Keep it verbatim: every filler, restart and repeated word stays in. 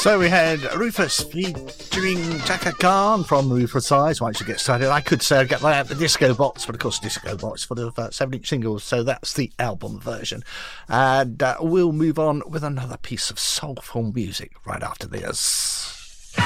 So we had Rufus featuring Chaka Khan from Rufus Eyes. Once you get started, I could say I'd get that out the Disco Box, but of course Disco Box for the uh, seven-inch singles, so that's the album version. And uh, we'll move on with another piece of soulful music right after this.